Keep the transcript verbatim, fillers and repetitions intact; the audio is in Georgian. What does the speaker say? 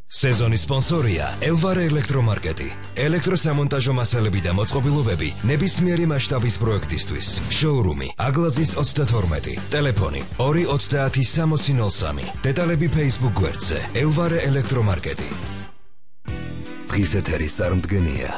სეზონის სპონსორია ელვარე ელექტრომარკეტი. ელექტროსამონტაჟო მასალები და მოწყობილობები ნებისმიერი მასშტაბის პროექტისთვის. შოურუმი აგლაძის ოცდათორმეტი. ტელეფონი ორი ოცდაათი სამოცი ნოლ სამი. დეტალები Facebook გვერდზე ელვარე ელექტრომარკეტი. დღის ეთერის წარმდგენია